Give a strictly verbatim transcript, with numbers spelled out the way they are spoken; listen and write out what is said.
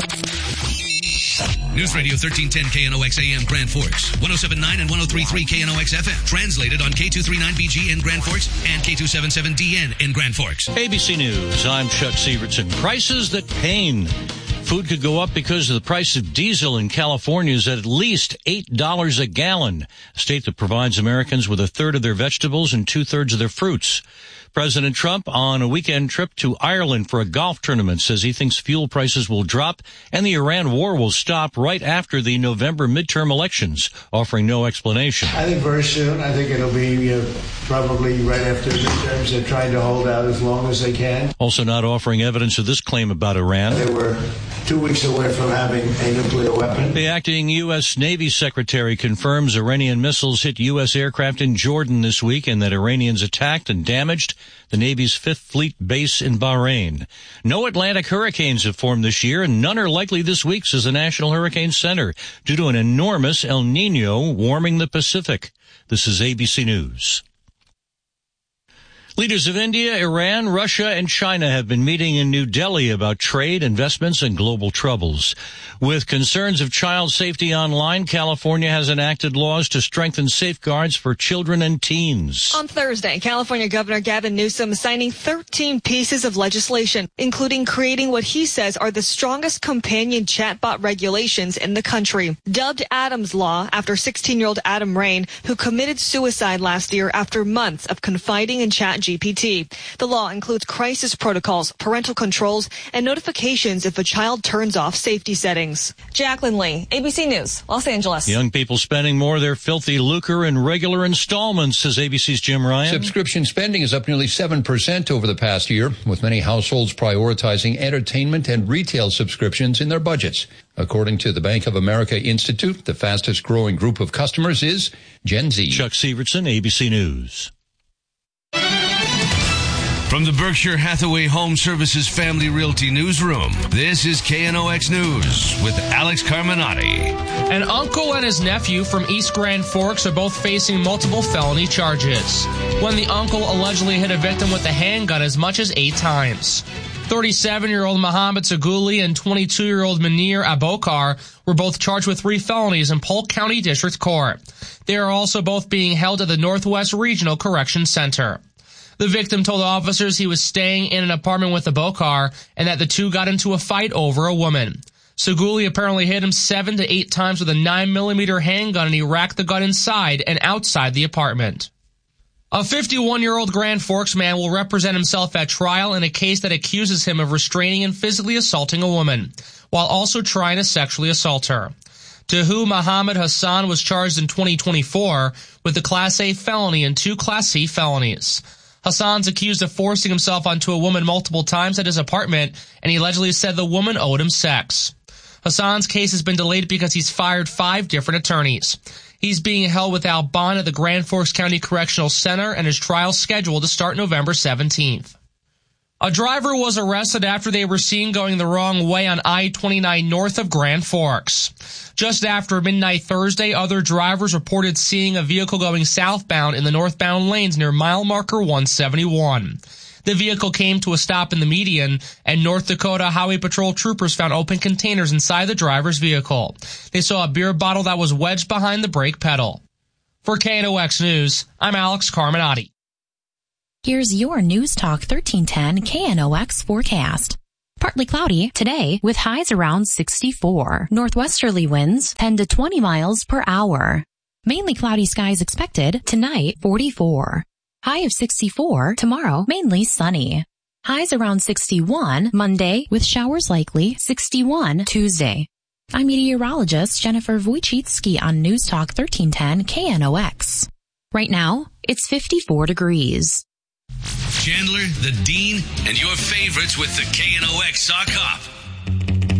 News Radio thirteen ten K N O X A M Grand Forks, one oh seven point nine and one oh three point three K N O X F M. Translated on K two thirty-nine B G in Grand Forks and K two seventy-seven D N in Grand Forks. A B C News, I'm Chuck Severson. Prices that pain. Food could go up because of the price of diesel in California is at least eight dollars a gallon, a state that provides Americans with a third of their vegetables and two-thirds of their fruits. President Trump, on a weekend trip to Ireland for a golf tournament, says he thinks fuel prices will drop and the Iran war will stop right after the November midterm elections, offering no explanation. I think very soon. I think it'll be uh, probably right after the midterms. They're trying to hold out as long as they can. Also not offering evidence of this claim about Iran. They were two weeks away from having a nuclear weapon. The acting U S. Navy Secretary confirms Iranian missiles hit U S aircraft in Jordan this week and that Iranians attacked and damaged the Navy's Fifth Fleet base in Bahrain. No Atlantic hurricanes have formed this year, and none are likely this week, says the National Hurricane Center, due to an enormous El Nino warming the Pacific. This is A B C News. Leaders of India, Iran, Russia, and China have been meeting in New Delhi about trade, investments, and global troubles. With concerns of child safety online, California has enacted laws to strengthen safeguards for children and teens. On Thursday, California Governor Gavin Newsom signing thirteen pieces of legislation, including creating what he says are the strongest companion chatbot regulations in the country. Dubbed Adam's Law after sixteen-year-old Adam Rain, who committed suicide last year after months of confiding in chat G P T. The law includes crisis protocols, parental controls, and notifications if a child turns off safety settings. Jacqueline Lee, A B C News, Los Angeles. Young people spending more of their filthy lucre in regular installments, says A B C's Jim Ryan. Subscription spending is up nearly seven percent over the past year, with many households prioritizing entertainment and retail subscriptions in their budgets. According to the Bank of America Institute, the fastest growing group of customers is Gen Z. Chuck Severson, A B C News. From the Berkshire Hathaway Home Services Family Realty Newsroom, this is K N O X News with Alex Carminati. An uncle and his nephew from East Grand Forks are both facing multiple felony charges when the uncle allegedly hit a victim with a handgun as much as eight times. thirty-seven-year-old Mohammed Saguli and twenty-two-year-old Munir Abokar were both charged with three felonies in Polk County District Court. They are also both being held at the Northwest Regional Correction Center. The victim told officers he was staying in an apartment with Abokar and that the two got into a fight over a woman. Saguli apparently hit him seven to eight times with a nine millimeter handgun, and he racked the gun inside and outside the apartment. A fifty-one-year-old Grand Forks man will represent himself at trial in a case that accuses him of restraining and physically assaulting a woman, while also trying to sexually assault her. Tahu Muhammad Hassan was charged in twenty twenty-four with a Class A felony and two Class C felonies. Hassan's accused of forcing himself onto a woman multiple times at his apartment, and he allegedly said the woman owed him sex. Hassan's case has been delayed because he's fired five different attorneys. He's being held without bond at the Grand Forks County Correctional Center, and his trial scheduled to start November seventeenth. A driver was arrested after they were seen going the wrong way on I twenty-nine north of Grand Forks. Just after midnight Thursday, other drivers reported seeing a vehicle going southbound in the northbound lanes near mile marker one seventy-one. The vehicle came to a stop in the median, and North Dakota Highway Patrol troopers found open containers inside the driver's vehicle. They saw a beer bottle that was wedged behind the brake pedal. For K N O X News, I'm Alex Carminati. Here's your News Talk thirteen ten K N O X forecast. Partly cloudy today with highs around sixty-four. Northwesterly winds ten to twenty miles per hour. Mainly cloudy skies expected tonight, forty-four. High of sixty-four tomorrow, mainly sunny. Highs around sixty-one Monday with showers likely, sixty-one Tuesday. I'm meteorologist Jennifer Wojcicki on News Talk thirteen ten K N O X. Right now, it's fifty-four degrees. Chandler, the Dean, and your favorites with the K N O X Sock Hop.